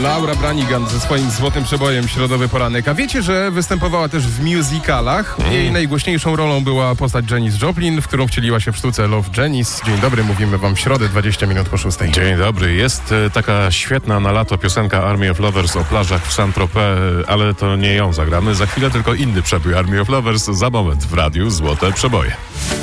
Laura Branigan ze swoim złotym przebojem Środowy Poranek. A wiecie, że występowała też w musicalach? Jej najgłośniejszą rolą była postać Janis Joplin, w którą wcieliła się w sztuce Love Janis. Dzień dobry, mówimy wam w środę, 20 minut po 6. Dzień dobry. Jest taka świetna na lato piosenka Army of Lovers o plażach w Saint-Tropez, ale to nie ją zagramy. Za chwilę tylko inny przebój Army of Lovers, za moment w radiu Złote Przeboje.